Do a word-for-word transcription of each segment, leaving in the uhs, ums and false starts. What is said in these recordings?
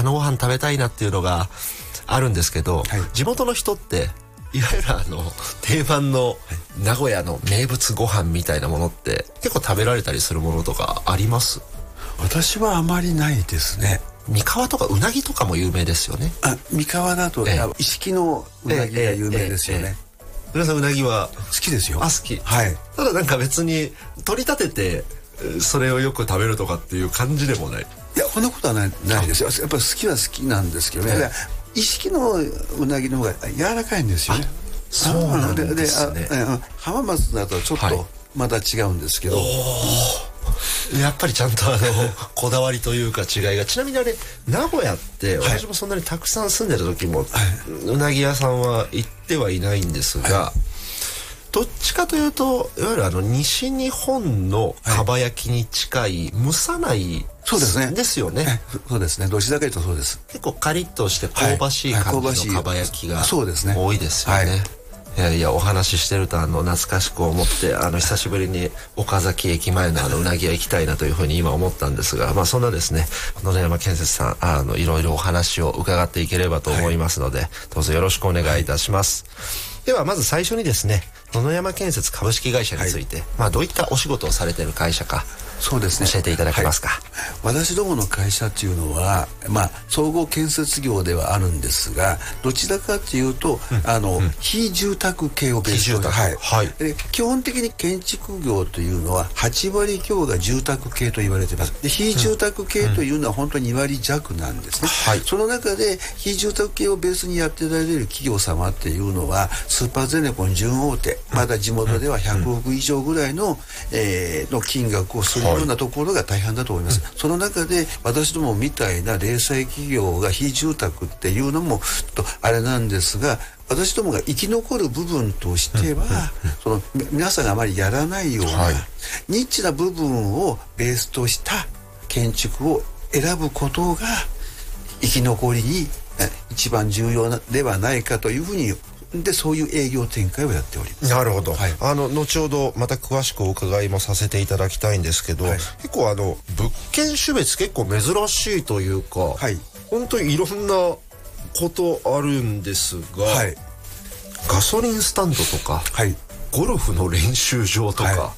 のご飯食べたいなっていうのがあるんですけど、はい、地元の人っていわゆるあの定番の名古屋の名物ご飯みたいなものって結構食べられたりするものとかあります？ 私はあまりないですね。 三河とかうなぎとかも有名ですよね。 あ、三河だと一色のうなぎが有名ですよね。 皆さんうなぎは好きですよ。 あ、好き。 はい。 ただなんか別に取り立ててそれをよく食べるとかっていう感じでもない。 いや、こんなことはない、ないですよ。やっぱり好きは好きなんですけどね。ええ、一色のうなぎの方が柔らかいんですよね。 そうなんですね。 で、あ、浜松だとちょっとまた違うんですけど、はい、 やっぱりちゃんとあのこだわりというか違いが。ちなみにあれ名古屋って私もそんなにたくさん住んでる時も、はい、うなぎ屋さんは行ってはいないんですが、はい、どっちかというといわゆるあの西日本のかば焼きに近い蒸さないそうですね。 ですよね。 そうですね。どちらかというとそうです。 結構カリッとして香ばしい感じのかば焼きが多いですよね。はい、いやいや、お話ししてるとあの懐かしく思ってあの久しぶりに岡崎駅前のあのうなぎ屋行きたいなというふうに今思ったんですが、まあそんなですね野々山建設さんあのいろいろお話を伺っていければと思いますので、はい、どうぞよろしくお願いいたします。はい、ではまず最初にですね野々山建設株式会社について、はい、まあどういったお仕事をされている会社か。そうですね、教えていただけますか。はい、 私どもの会社というのは、まあ、総合建設業ではあるんですが、どちらかというと、うん、あの、うん、非住宅系をベースに、はいはい、で基本的に建築業というのははちわり強が住宅系と言われています。で非住宅系というのは本当ににわり弱なんですね。うん、その中で非住宅系をベースにやっておられる企業様っていうのはスーパーゼネコン準大手、まだ地元ではひゃくおく以上ぐらいの、えー、の金額をするようなところが大半だと思います。はい、その中で私どもみたいな零細企業が非住宅っていうのもちょっとあれなんですが、私どもが生き残る部分としては、その皆さんがあまりやらないような、はい、ニッチな部分をベースとした建築を選ぶことが生き残りに一番重要ではないかというふうにでそういう営業展開をやっております。 なるほど。はい、あの後ほどまた詳しくお伺いもさせていただきたいんですけど、はい、結構あの物件種別結構珍しいというか、はい、本当にいろんなことあるんですが、はい、ガソリンスタンドとか、はい、ゴルフの練習場とか、はい、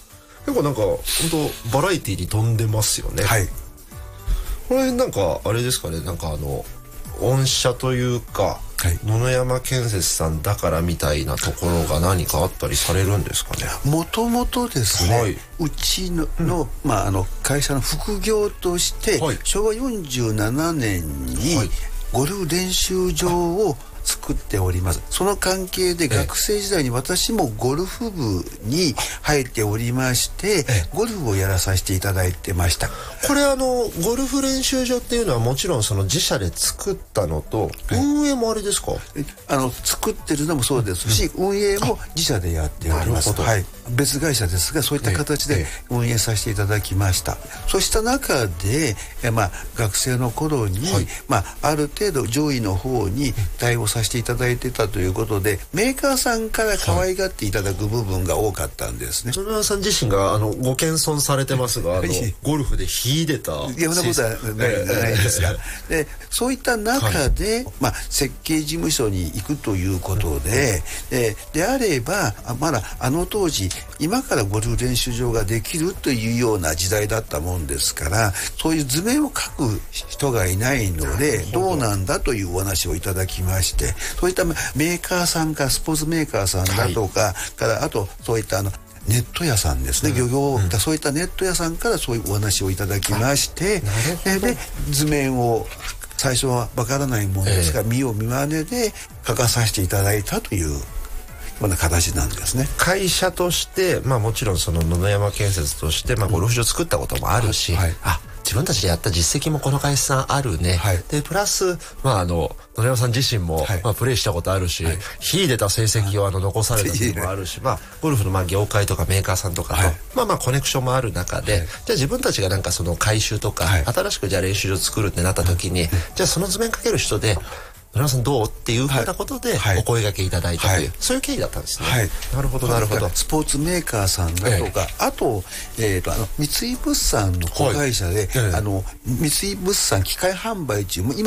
結構なんか本当バラエティーに富んでますよね。はい、この辺なんかあれですかね、なんかあの御社というか。はい、野々山建設さんだからみたいなところが何かあったりされるんですかね。 もともとですね、はい、うちの、うん、まあ、あの会社の副業として、はい、しょうわよんじゅうななねんにゴルフ練習場を作っております。その関係で学生時代に私もゴルフ部に入っておりましてゴルフをやらさせていただいてました。 これあのゴルフ練習場っていうのはもちろんその自社で作ったのと運営もあれですか？ あの作ってるのもそうですし、うん、運営も自社でやっております。はい、別会社ですがそういった形で運営させていただきました。そうした中でえ、まあ、学生の頃に、はい、まあ、ある程度上位の方に対応させていただいてたということでメーカーさんから可愛がっていただく部分が多かったんですね。 野々山さん自身があのご謙遜されてますがあのゴルフで秀でたいやそんなことはない、えー、ないですがでそういった中で、はい、まあ、設計事務所に行くということで、で, であればまだあの当時今からゴルフ練習場ができるというような時代だったもんですからそういう図面を描く人がいないのでどうなんだというお話をいただきまして、そういったメーカーさんからスポーツメーカーさんだとか、はい、からあとそういったあのネット屋さんですね、うん、漁業、うん、そういったネット屋さんからそういうお話をいただきましてで図面を最初はわからないものですが、えー、見よう見まねで書かさせていただいたというような形なんですね。 会社として、まあ、もちろんその野々山建設として、まあ、ゴルフ場作ったこともあるし、うん、はい、あ自分たちでやった実績もこの会社さんあるね、はい、でプラス、まあ、あの野々山さん自身も、はい、まあ、プレーしたことあるし、はい、秀でた成績をあの残されたこともあるし、まあ、ゴルフのまあ業界とかメーカーさんとかと、はい、まあまあコネクションもある中で、はい、じゃあ自分たちがなんかその改修とか、はい、新しくじゃあ練習場作るってなった時に、はい、じゃあその図面かける人で野々山さんどうっていうふうなことでお声掛けいただいたという、はい、そういう経緯だったんですね。はい、なるほどなるほど。 スポーツメーカーさんだとか、ええ、あと、えー、とあの三井物産の子会社で、はい、あの三井物産機械販売中今